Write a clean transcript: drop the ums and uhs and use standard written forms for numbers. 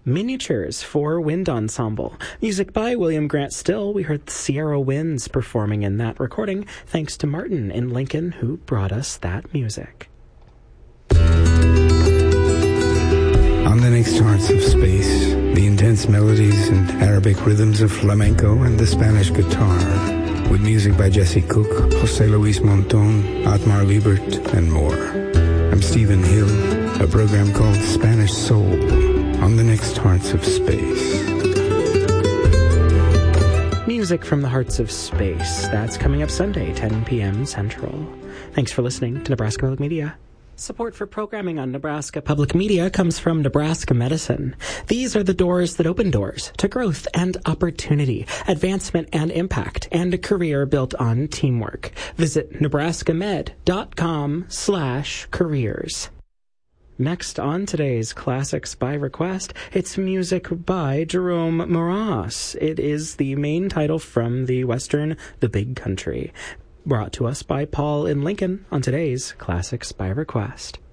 Miniatures for Wind Ensemble. Music by William Grant Still. We heard the Sierra Winds performing in that recording, thanks to Martin in Lincoln, who brought us that music. On the next Hearts of Space, the intense melodies and Arabic rhythms of flamenco and the Spanish guitar, with music by Jesse Cook, José Luis Monton, Atmar Liebert, and more. I'm Stephen Hill, a program called Spanish Soul on the next Hearts of Space. Music from the Hearts of Space. That's coming up Sunday, 10 p.m. Central. Thanks for listening to Nebraska Public Media. Support for programming on Nebraska Public Media comes from Nebraska Medicine. These are the doors that open doors to growth and opportunity, advancement and impact, and a career built on teamwork. Visit nebraskamed.com/careers. Next on today's Classics by Request, it's music by Jerome Moras. It is the main title from the Western The Big Country, brought to us by Paul in Lincoln on today's Classics by Request.